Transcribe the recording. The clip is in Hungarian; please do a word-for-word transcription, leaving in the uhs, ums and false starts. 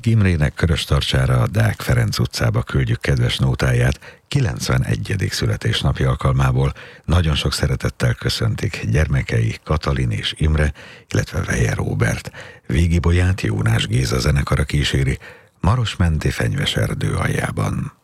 Víg Imrének Köröstarcsára, a Deák Ferenc utcába küldjük kedves nótáját kilencvenegyedik születésnapi alkalmából. Nagyon sok szeretettel köszöntik gyermekei Katalin és Imre, illetve Veje Róbert. Víg Ibolyát Jónás Géza zenekara kíséri Marosmenti fenyves erdő aljában.